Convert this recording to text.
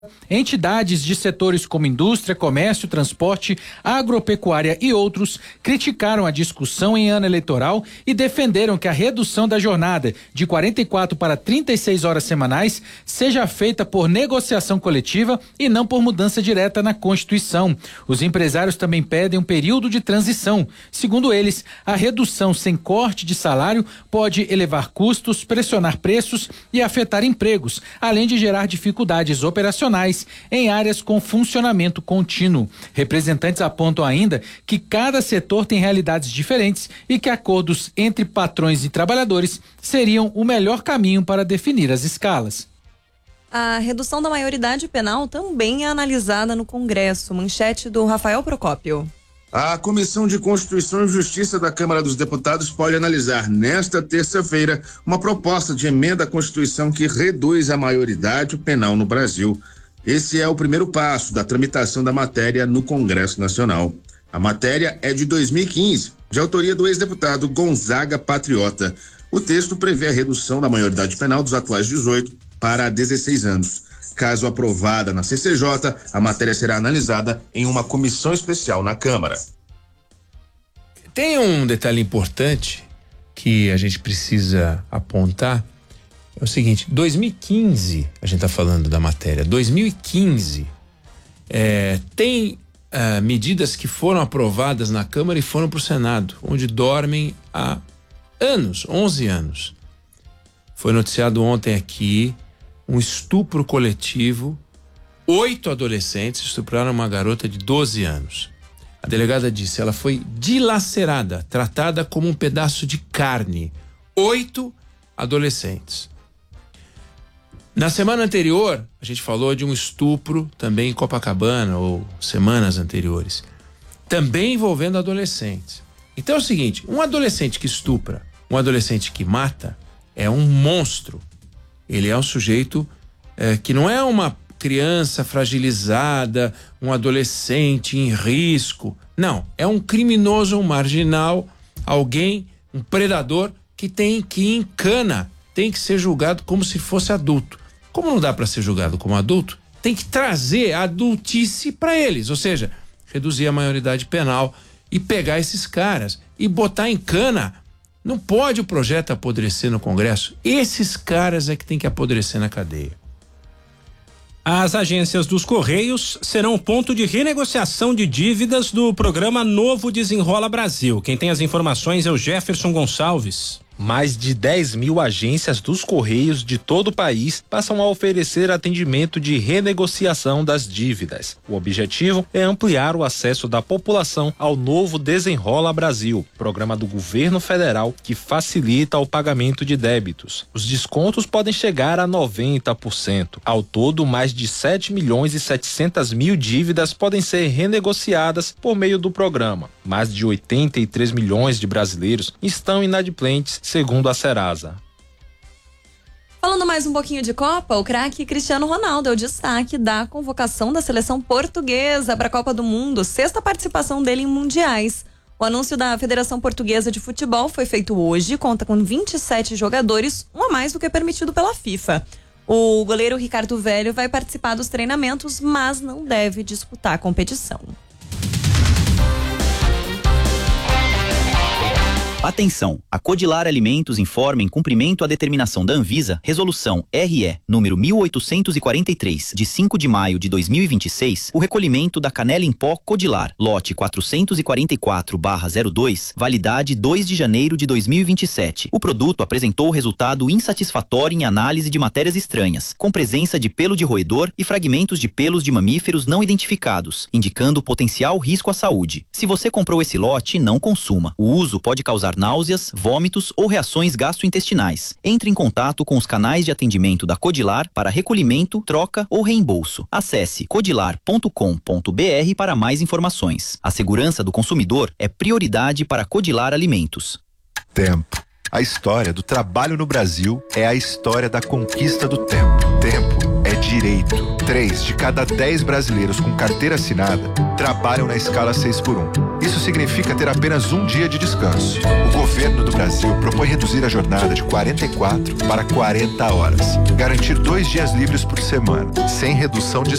Entidades de setores como indústria, comércio, transporte, agropecuária e outros criticaram a discussão em ano eleitoral e defenderam que a redução da jornada de 44 para 36 horas semanais seja feita por negociação coletiva e não por mudança direta na Constituição. Os empresários também pedem um período de transição. Segundo eles, a redução sem corte de salário pode elevar custos, pressionar preços e afetar empregos, além de gerar dificuldades operacionais em áreas com funcionamento contínuo. Representantes apontam ainda que cada setor tem realidades diferentes e que acordos entre patrões e trabalhadores seriam o melhor caminho para definir as escalas. A redução da maioridade penal também é analisada no Congresso. Manchete do Rafael Procópio. A Comissão de Constituição e Justiça da Câmara dos Deputados pode analisar nesta terça-feira uma proposta de emenda à Constituição que reduz a maioridade penal no Brasil. Esse é o primeiro passo da tramitação da matéria no Congresso Nacional. A matéria é de 2015, de autoria do ex-deputado Gonzaga Patriota. O texto prevê a redução da maioridade penal dos atuais 18 para 16 anos. Caso aprovada na CCJ, a matéria será analisada em uma comissão especial na Câmara. Tem um detalhe importante que a gente precisa apontar. É o seguinte, 2015, a gente está falando da matéria, 2015, tem medidas que foram aprovadas na Câmara e foram para o Senado, onde dormem há anos, 11 anos. Foi noticiado ontem aqui um estupro coletivo, 8 adolescentes estupraram uma garota de 12 anos. A delegada disse, ela foi dilacerada, tratada como um pedaço de carne. 8 adolescentes. Na semana anterior, a gente falou de um estupro também em Copacabana, ou semanas anteriores, também envolvendo adolescentes. Então é o seguinte, um adolescente que estupra, um adolescente que mata, é um monstro. Ele é um sujeito que não é uma criança fragilizada, um adolescente em risco. Não, é um criminoso, um marginal, alguém, um predador que tem que ir em cana, tem que ser julgado como se fosse adulto. Como não dá para ser julgado como adulto, tem que trazer a adultice para eles, ou seja, reduzir a maioridade penal e pegar esses caras e botar em cana. Não pode o projeto apodrecer no Congresso. Esses caras é que tem que apodrecer na cadeia. As agências dos Correios serão ponto de renegociação de dívidas do programa Novo Desenrola Brasil. Quem tem as informações é o Jefferson Gonçalves. Mais de 10 mil agências dos Correios de todo o país passam a oferecer atendimento de renegociação das dívidas. O objetivo é ampliar o acesso da população ao Novo Desenrola Brasil, programa do governo federal que facilita o pagamento de débitos. Os descontos podem chegar a 90%. Ao todo, mais de 7 milhões e 700 mil dívidas podem ser renegociadas por meio do programa. Mais de 83 milhões de brasileiros estão inadimplentes, segundo a Serasa. Falando mais um pouquinho de Copa, o craque Cristiano Ronaldo é o destaque da convocação da seleção portuguesa para a Copa do Mundo, 6ª participação dele em mundiais. O anúncio da Federação Portuguesa de Futebol foi feito hoje, conta com 27 jogadores, um a mais do que é permitido pela FIFA. O goleiro Ricardo Velho vai participar dos treinamentos, mas não deve disputar a competição. Atenção! A Codilar Alimentos informa em cumprimento à determinação da Anvisa, resolução RE número 1843, de 5 de maio de 2026, o recolhimento da canela em pó Codilar, lote 444/02, validade 2 de janeiro de 2027. O produto apresentou resultado insatisfatório em análise de matérias estranhas, com presença de pelo de roedor e fragmentos de pelos de mamíferos não identificados, indicando potencial risco à saúde. Se você comprou esse lote, não consuma. O uso pode causar náuseas, vômitos ou reações gastrointestinais. Entre em contato com os canais de atendimento da Codilar para recolhimento, troca ou reembolso. Acesse codilar.com.br para mais informações. A segurança do consumidor é prioridade para Codilar Alimentos. Tempo. A história do trabalho no Brasil é a história da conquista do tempo. Tempo é direito. 3 de cada 10 brasileiros com carteira assinada trabalham na escala 6x1. Isso significa ter apenas um dia de descanso. O governo do Brasil propõe reduzir a jornada de 44 para 40 horas. Garantir 2 dias livres por semana, sem redução de